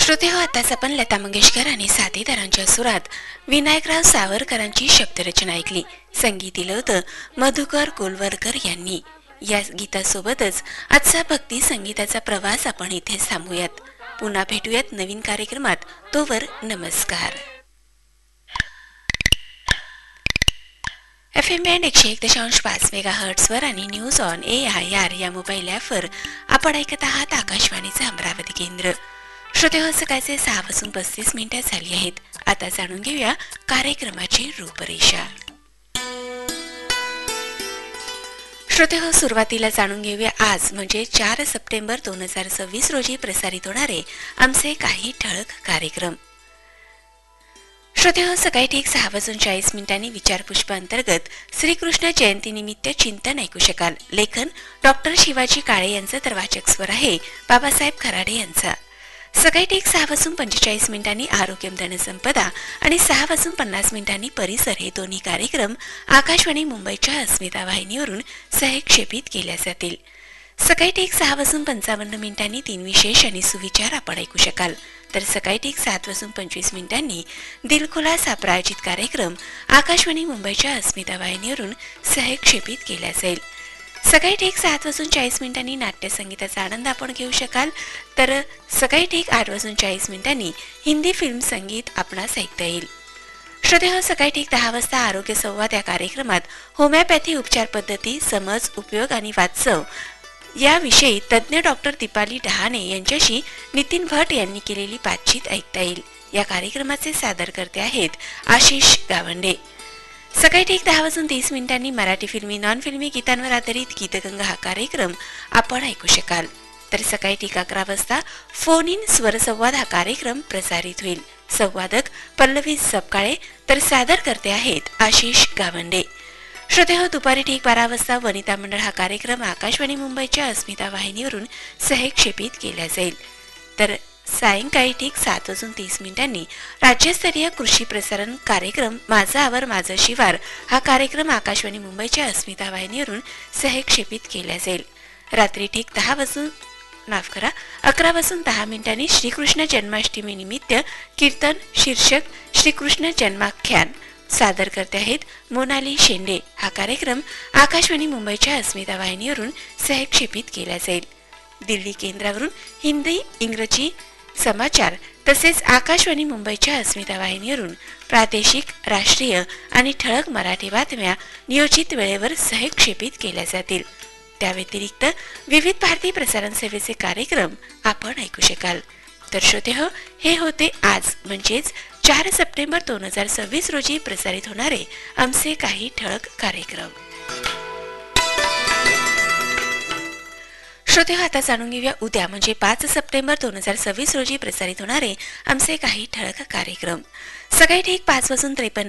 श्रोते हो, आताच आपण लता मंगेशकर आणि साथीदारांच्या सुरात विनायकराव सावरकरांची शब्दरचना ऐकली. संगीत दिलं होतं मधुकर कोलवरकर यांनी. या गीतासोबतच आजचा भक्ती संगीताचा प्रवास आपण इथेच थांबूयात. पुन्हा भेटूयात नवीन कार्यक्रमात. तोवर नमस्कार. FM बँड 101.5 मेगाहर्ट्झवर आणि न्यूज ऑन AIR या मोबाईल ॲपवर आपण ऐकत आहात आकाशवाणीचं अमरावती केंद्र. श्रोते हो, सकाळचे 6:35 झाली आहेत. आता जाणून घेऊया कार्यक्रमाची रूपरेषा. श्रोते हो, सुरुवातीला जाणून घेऊया आज म्हणजे 4 सप्टेंबर 2026 रोजी प्रसारित होणारे आमचे काही ठळक कार्यक्रम. श्रोते हो, सकाळी ठीक 6:40 विचारपुष्प अंतर्गत श्रीकृष्ण जयंती निमित्त चिंतन ऐकू शकाल. लेखन डॉक्टर शिवाजी काळे यांचं, तर वाचक स्वर आहे बाबासाहेब खराडे यांचा. सकाळी ठीक 6:45 आरोग्यम धनसंपदा आणि 6:50 परिसर हे दोन्ही कार्यक्रम आकाशवाणी मुंबईच्या अस्मिता वाहिनीवरून सहक्षेपित केल्या जातील. सकाळी ठीक 6:55 तीन विशेष आणि सुविचार आपण ऐकू शकाल. तर सकाळी ठीक 7:25 दिलखुलास हा प्रायोजित कार्यक्रम आकाशवाणी मुंबईच्या अस्मिता वाहिनीवरून सहक्षेपित केला जाईल. सकाळी ठीक 7:40 नाट्यसंगीताचा आनंद आपण घेऊ शकाल. तर सकाळी ठीक 8:40 हिंदी फिल्म संगीत आपणास ऐकता येईल. श्रोते हो, सकाळी ठीक 10 वाजता आरोग्य संवाद या कार्यक्रमात होमिओपॅथी उपचार पद्धती, समज, उपयोग आणि वास्तव याविषयी तज्ज्ञ डॉक्टर दीपाली डहाणे यांच्याशी नितीन भट यांनी केलेली बातचीत ऐकता येईल. या कार्यक्रमाचे सादरकर्ते आहेत आशिष गावंडे. सकाळी ठीक 10:30 मराठी फिल्मी, नॉन फिल्मी गीतांवर आधारित गीतगंगा हा कार्यक्रम आपण ऐकू शकाल. तर सकाळी ठीक 11 वाजता फोन इन स्वरसंवाद हा कार्यक्रम प्रसारित होईल. संवादक पल्लवी सपकाळे, तर सादरकर्ते आहेत आशिष गावंडे. श्रोते हो, दुपारी ठीक 12 वाजता वनिता मंडळ हा कार्यक्रम आकाशवाणी मुंबईच्या अस्मिता वाहिनीवरून सहक्षेपित केला जाईल. तर सायंकाळी ठीक 7:30 राज्यस्तरीय कृषी प्रसारण कार्यक्रम माझा आवर माझं शिवार हा कार्यक्रम आकाशवाणी मुंबईच्या अस्मिता वाहिनीवरून सहक्षेपित केला जाईल. रात्री ठीक 11:10 श्रीकृष्ण जन्माष्टमी निमित्त कीर्तन शीर्षक श्रीकृष्ण जन्माख्यान सादरकर्ते आहेत मोनाली शेंडे. हा कार्यक्रम आकाशवाणी मुंबईच्या अस्मिता वाहिनीवरून सहक्षेपित केला जाईल. दिल्ली केंद्रावरून हिंदी, इंग्रजी समाचार तसेच आकाशवाणी मुंबईच्या अस्मिता वाहिनीवरून प्रादेशिक, राष्ट्रीय आणि ठळक मराठी बातम्या नियोजित वेळेवर सहक्षेपित केल्या जातील. त्या व्यतिरिक्त विविध भारती प्रसारण सेवेचे कार्यक्रम आपण ऐकू शकाल. तर श्रोते हो, हे होते आज म्हणजेच 4 सप्टेंबर 2026 रोजी प्रसारित होणारे आमचे काही ठळक कार्यक्रम. श्रोते हो, आता जाणून घेऊया उद्या म्हणजे 5 सप्टेंबर 2026 रोजी प्रसारित होणारे आमचे काही ठळक कार्यक्रम. सकाळी ठीक 5:53